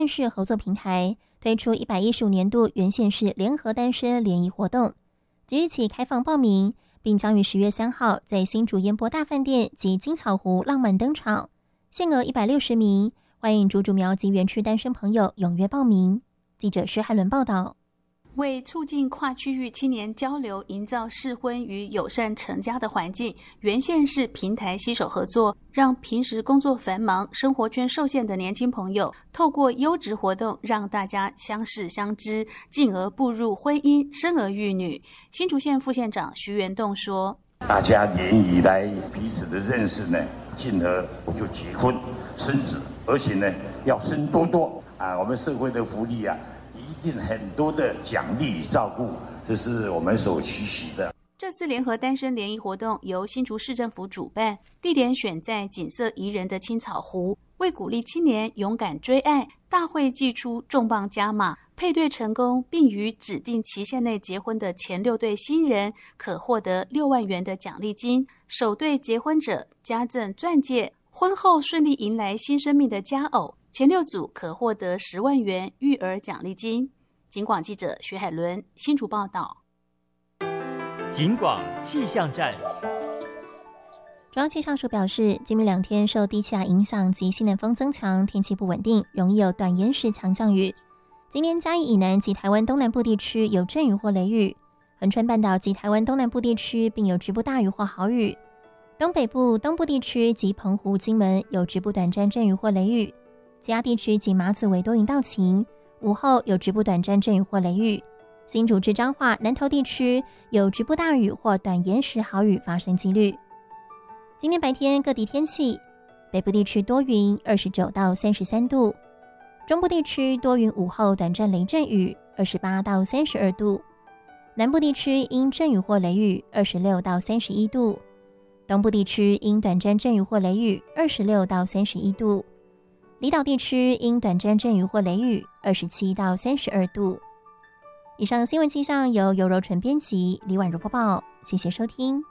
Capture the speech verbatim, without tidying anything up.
县市合作平台推出一百一十五年度原县市联合单身联谊活动，即日起开放报名，并将于十月三号在新竹烟波大饭店及金草湖浪漫登场，限额一百六十名，欢迎竹竹苗及园区单身朋友踊跃报名。记者施海伦报道。 为促进跨区域青年交流，营造适婚与友善成家的环境，原县市平台携手合作，让平时工作繁忙、生活圈受限的年轻朋友，透过优质活动，让大家相识相知，进而步入婚姻，生儿育女。新竹县副县长徐元栋说：“ 大家年以来彼此的认识呢，进而就结婚生子，而且呢要生多多啊！我们社会的福利啊。”一定很多的奖励与照顾，这是我们所期许的。 这次联合单身联谊活动由新竹市政府主办，地点选在景色宜人的青草湖。为鼓励青年勇敢追爱，大会祭出重磅加码，配对成功并于指定期限内结婚的前六对新人，可获得六万元的奖励金；首对结婚者加赠钻戒；婚后顺利迎来新生命的佳偶。前六组可获得十万元育儿奖励金。警广记者徐海伦新竹报道。 警广气象站。 中央气象署表示，今明两天受低气压影响及西南风增强，天气不稳定，容易有短延时强降雨。今天嘉义以南及台湾东南部地区有阵雨或雷雨，恒春半岛及台湾东南部地区并有局部大雨或豪雨。东北部、东部地区及澎湖、金门有局部短暂阵雨或雷雨。其他地区及马祖为多云到晴，午后有局部短暂阵雨或雷雨。新竹至彰化、南投地区有局部大雨或短延时豪雨发生几率。今天白天各地天气：北部地区多云，二十九到三十三度；中部地区多云，午后短暂雷阵雨，二十八到三十二度；南部地区因阵雨或雷雨，二十六到三十一度；东部地区因短暂阵雨或雷雨，二十六到三十一度。离岛地区因短暂阵雨或雷雨，二十七到三十二度。以上新闻气象由尤柔纯编辑，李婉如播报，谢谢收听。